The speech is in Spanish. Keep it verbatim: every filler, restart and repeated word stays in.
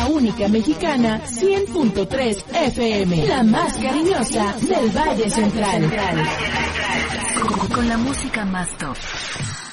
la única mexicana cien punto tres F M, la más cariñosa del Valle Central. Con, con la música más top.